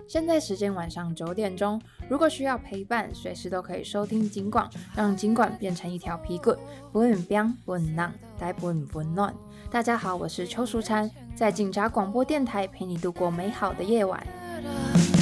现在时间晚上9点钟，如果需要陪伴，随时都可以收听警广，让警广变成一条皮棍，不稳冰不稳浪，带不稳温暖。大家好，我是邱淑婵，在警察广播电台陪你度过美好的夜晚。